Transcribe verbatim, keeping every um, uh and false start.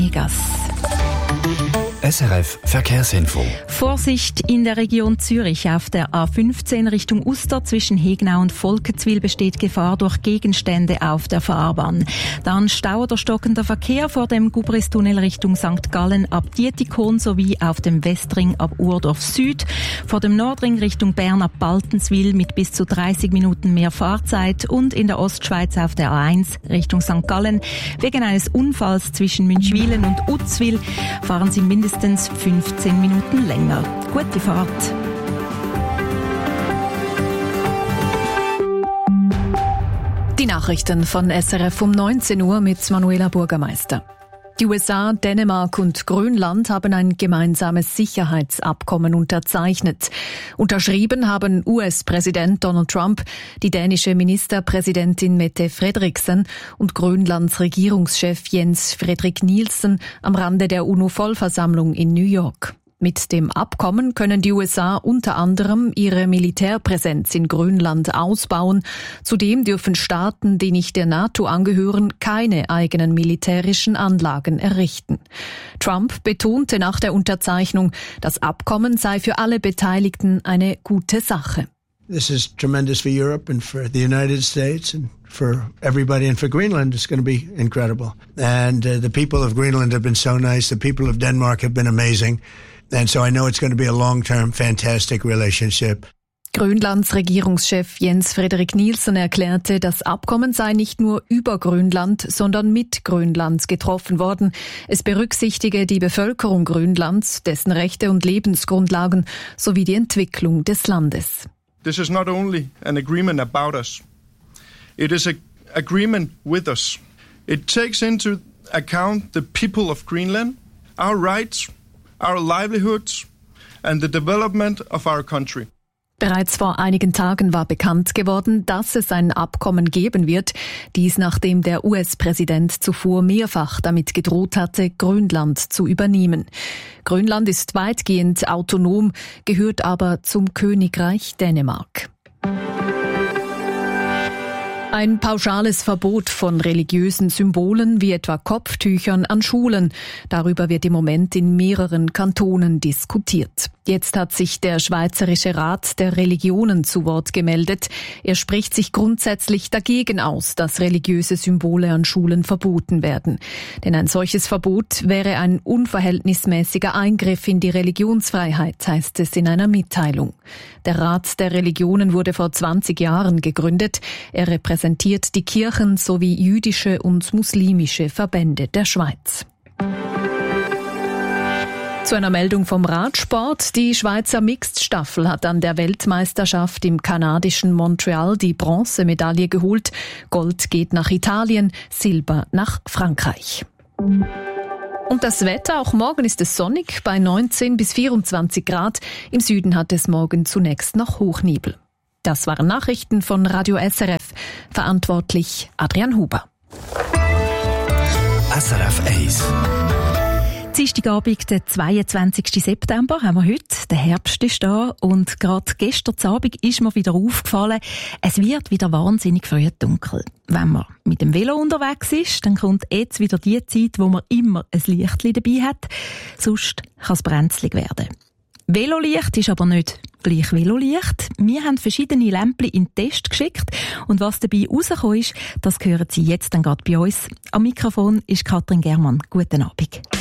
Vegas. S R F Verkehrsinfo. Vorsicht in der Region Zürich. Auf der A fünfzehn Richtung Uster zwischen Hegnau und Volkenswil besteht Gefahr durch Gegenstände auf der Fahrbahn. Dann Stau oder stockender Verkehr vor dem Gubristunnel Richtung Sankt Gallen ab Dietikon sowie auf dem Westring ab Urdorf Süd. Vor dem Nordring Richtung Bern ab Baltenswil mit bis zu dreißig Minuten mehr Fahrzeit und in der Ostschweiz auf der A eins Richtung Sankt Gallen. Wegen eines Unfalls zwischen Münchwilen und Utzwil fahren Sie mindestens fünfzehn Minuten länger. Gute Fahrt! Die Nachrichten von S R F um neunzehn Uhr mit Manuela Bürgermeister. Die U S A, Dänemark und Grönland haben ein gemeinsames Sicherheitsabkommen unterzeichnet. Unterschrieben haben U S-Präsident Donald Trump, die dänische Ministerpräsidentin Mette Frederiksen und Grönlands Regierungschef Jens Frederik Nielsen am Rande der UNO-Vollversammlung in New York. Mit dem Abkommen können die U S A unter anderem ihre Militärpräsenz in Grönland ausbauen. Zudem dürfen Staaten, die nicht der NATO angehören, keine eigenen militärischen Anlagen errichten. Trump betonte nach der Unterzeichnung, das Abkommen sei für alle Beteiligten eine gute Sache. This is tremendous for Europe and for the United States and for everybody, and for Greenland it's going to be incredible. And uh, the people of Greenland have been so nice. The people of Denmark have been amazing. And so I know it's going to be a long-term, fantastic relationship. Grönlands Regierungschef Jens Frederik Nielsen erklärte, das Abkommen sei nicht nur über Grönland, sondern mit Grönland getroffen worden. Es berücksichtige die Bevölkerung Grönlands, dessen Rechte und Lebensgrundlagen sowie die Entwicklung des Landes. This is not only an agreement about us. It is an agreement with us. It takes into account the people of Greenland, our rights, our livelihoods and the development of our country. Bereits vor einigen Tagen war bekannt geworden, dass es ein Abkommen geben wird. Dies nachdem der U S-Präsident zuvor mehrfach damit gedroht hatte, Grönland zu übernehmen. Grönland ist weitgehend autonom, gehört aber zum Königreich Dänemark. Ein pauschales Verbot von religiösen Symbolen wie etwa Kopftüchern an Schulen. Darüber wird im Moment in mehreren Kantonen diskutiert. Jetzt hat sich der Schweizerische Rat der Religionen zu Wort gemeldet. Er spricht sich grundsätzlich dagegen aus, dass religiöse Symbole an Schulen verboten werden. Denn ein solches Verbot wäre ein unverhältnismäßiger Eingriff in die Religionsfreiheit, heißt es in einer Mitteilung. Der Rat der Religionen wurde vor zwanzig Jahren gegründet. Er repräsentiert die Kirchen sowie jüdische und muslimische Verbände der Schweiz. Zu einer Meldung vom Radsport. Die Schweizer Mixed-Staffel hat an der Weltmeisterschaft im kanadischen Montreal die Bronzemedaille geholt. Gold geht nach Italien, Silber nach Frankreich. Und das Wetter, auch morgen ist es sonnig bei neunzehn bis vierundzwanzig Grad. Im Süden hat es morgen zunächst noch Hochnebel. Das waren Nachrichten von Radio S R F. Verantwortlich Adrian Huber. S R F eins. Dienstagabend, der zweiundzwanzigsten September, haben wir heute. Der Herbst ist da und gerade gestern Abend ist mir wieder aufgefallen, es wird wieder wahnsinnig früh dunkel. Wenn man mit dem Velo unterwegs ist, dann kommt jetzt wieder die Zeit, wo man immer ein Lichtchen dabei hat. Sonst kann es brenzlig werden. Velolicht ist aber nicht gleich Velolicht. Wir haben verschiedene Lämpchen in den Test geschickt und was dabei rausgekommen ist, das hören Sie jetzt dann gerade bei uns. Am Mikrofon ist Katrin Germann. Guten Abend.